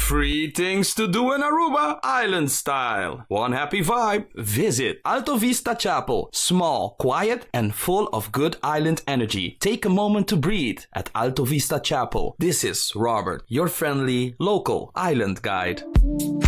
Free things to do in Aruba, island style. One happy vibe. Visit Alto Vista Chapel. Small, quiet, and full of good island energy. Take a moment to breathe at Alto Vista Chapel. This is Robert, your friendly local island guide.